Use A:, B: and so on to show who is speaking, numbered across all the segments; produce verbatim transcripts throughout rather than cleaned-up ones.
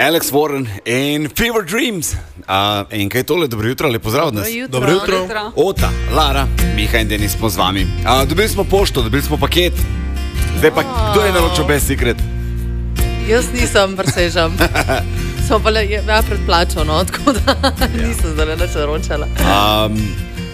A: Alex Warren in Fever Dreams. Uh, in kaj je tole? Dobro jutro, lepo zdrav od nas.
B: Dobro jutro. Dobro jutro.
A: Ota, Lara, Miha in Denis smo z vami. Uh, dobili smo pošto, dobili smo paket. Zdaj pa, oh. Kdo je naročil Best Secret?
B: Jaz nisem, presežem. Smo pa le, ja, predplačano, tako da ja. Nisem zdaj neč naročala.
A: Um,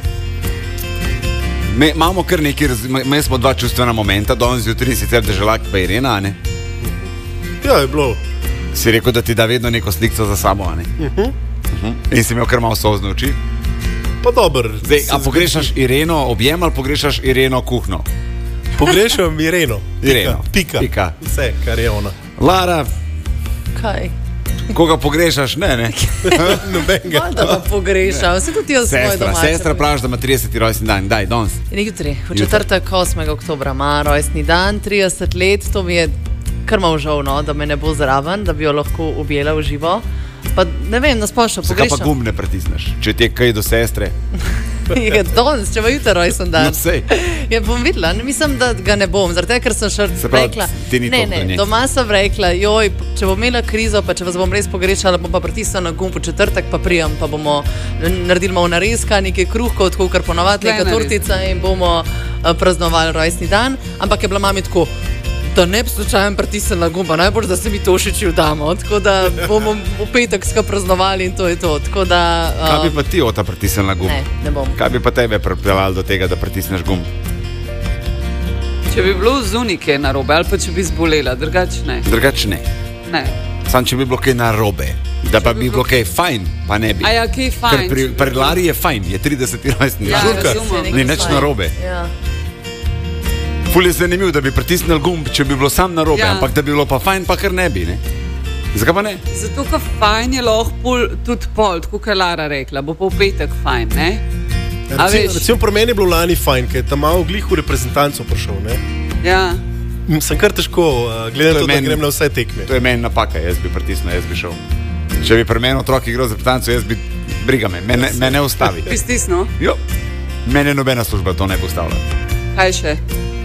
A: me, imamo kar nekaj, me smo dva čustvena momenta, danes jutri sicer Deželak pa Irena, ne?
C: Ja, je bilo.
A: Si rekel, da ti da vedno neko slikco za sabo, ne? Uh-huh. Uh-huh. In si imel kar malo solzne oči.
C: Pa dober.
A: Zdaj, a pogrešaš Ireno objem ali pogrešaš Ireno kuhno?
C: Pogrešam Ireno.
A: Ireno.
C: Pika.
A: Pika.
C: Vse, kar je ona.
A: Lara.
B: Kaj?
A: Koga pogrešaš? Ne, ne.
C: Nobenega.
B: Voda pa pogrešam. Vse tudi jaz svoj domače.
A: Sestra praviš, da ima trideseti rojstni dan. Daj, danes.
B: In jutri, v četrtek osmega oktobra ima rojstni dan, trideset let, to mi je kar malo žal, no, da me ne bo zraven, da bi jo lahko objela v živo. Pa ne vem, nasplošno pogrešam.
A: Zakaj pa gum ne pritisneš, če ti je kaj do sestre?
B: Je danes, če bo jutri rojsten dan.
A: No, sej.
B: Ja, bom videla, mislim, da ga ne bom, zaradi tega, ker sem še rekla. Ne, ne, doma sem rekla, joj, če bom imela krizo, pa če vas bom res pogrešala, bom pa pritisnila na gumb v četrtek, pa prijem, pa bomo naredili malo narezka, nekaj kruhkov, tako kar ponovadi, neka tortica in bomo uh, praznovali rojstni dan, ampak je bila mami tako, da ne bi slučajno pritisnila na gumba, najbolj, da se mi to šiči vdamo, tako da bomo v petek skupaj praznovali in to je to, tako da... Um,
A: Kaj bi pa ti, Ota, pritisnila na gumb?
B: Ne, ne bom.
A: Kaj bi pa tebe pripeljalo do tega, da pritisneš gumb?
D: Če bi bilo zunaj kaj narobe, ali pa če bi zbolela, drugače ne.
A: Drugače ne.
D: Ne.
A: Sam, če bi bilo kaj narobe, da pa bi bilo kaj fajn, pa ne bi.
D: A ja, kaj fajn.
A: Ker pri, pri Lari je fajn, je trideseti rojstni dan.
D: Ja, razumem.
A: Ni nič narobe.
B: Ja.
A: Ful je zanimiv, da bi pritisnil gumb, če bi bilo sam narobe, ja. Ampak da bi bilo pa fajn, pa kar ne bi, ne? Zakaj pa ne?
D: Zato, ker fajn je lahko pol, tudi pol, tako kot je Lara rekla, bo pa v petek fajn, ne?
C: Ja, recimo, recimo pri meni je bilo lani fajn, ker je tam malo glih v reprezentanco prišel, ne?
D: Ja.
C: Sem kar težko, uh, gledam to, to men, da grem na vse tekme.
A: To je meni napaka, jaz bi pritisnil, jaz bi šel. Če bi pri meni otrok igral za reprezentanco, jaz bi, briga me, me, me ne ustavi.
D: Bi stisnil?
A: Jo, mene nobena služba to ne bi ustavila.
D: Kaj še?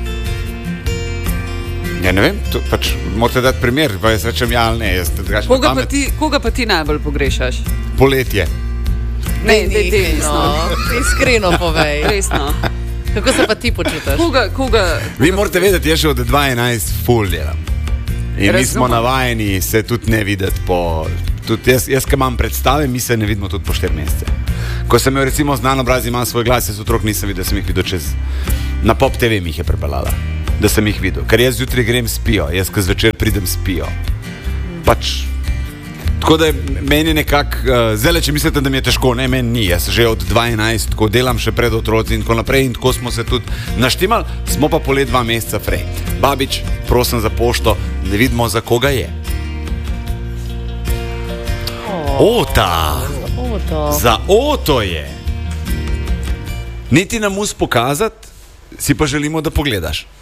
A: Ja, ne vem, to, pač morate dati primer, pa jaz rečem ja ali ne. Jaz,
D: koga, pa ti, koga pa ti najbolj pogrešaš?
A: Poletje.
D: Ne, ne, ne, resno.
B: Iskreno povej.
D: Resno.
B: Kako se pa ti počutiš?
D: Koga, koga?
A: Vi morate vedeti, jaz še od dva enajst ful delam. In mi smo navajeni se tudi ne videti po... Tudi jaz, jaz, ki imam predstave, mi se ne vidimo tudi po štiri mesece. Ko sem imel recimo znan obraz, imam svoj glas, jaz otrok nisem videl, sem jih videl čez... Na Pop te ve mi jih je prepeljala, da sem jih videl. Ker jaz zjutraj grem spijo, jaz ko zvečer pridem spijo. Pač... Tako da meni nekako, uh, zdaj, če mislite, da mi je težko, ne, meni ni, jaz že od dva enajst, tako delam še pred otroci in tako naprej in tako smo se tudi naštimali, smo pa pole dva meseca frej. Babič, prosim za pošto, ne vidimo, za koga je.
B: Oh,
A: Ota!
B: Oto.
A: Za Oto je! Niti nam us pokazati, si pa želimo, da pogledaš.